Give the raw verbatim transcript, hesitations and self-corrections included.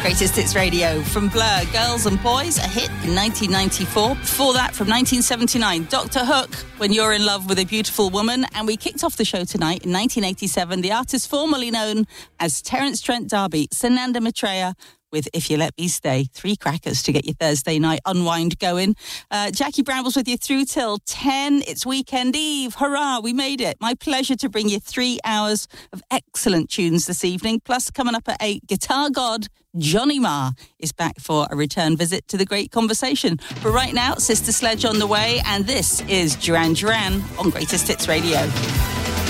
Greatest Hits Radio from Blur, Girls and Boys, a hit in nineteen ninety-four. Before that, from nineteen seventy-nine, Doctor Hook, When You're in Love with a Beautiful Woman. And we kicked off the show tonight in nineteen eighty-seven, the artist formerly known as Terence Trent D'Arby, Sananda Maitreya, with If You Let Me Stay. Three crackers to get your Thursday night unwind going. Uh, Jackie Brambles with you through till ten. It's weekend eve. Hurrah, we made it. My pleasure to bring you three hours of excellent tunes this evening. Plus, coming up at eight, guitar god Johnny Marr is back for a return visit to the Great Conversation. But right now, Sister Sledge on the way, and this is Duran Duran on Greatest Hits Radio.